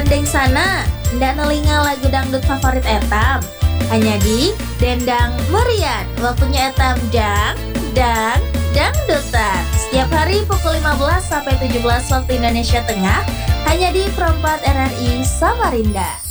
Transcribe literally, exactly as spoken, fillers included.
gandeng sana, ndak nelinga lagu dangdut favorit etam. Hanya di Dendang Merian, waktunya etam dang, dang, dangdutan. Setiap hari pukul lima belas sampai tujuh belas waktu Indonesia Tengah, hanya di Perempat R R I Samarinda.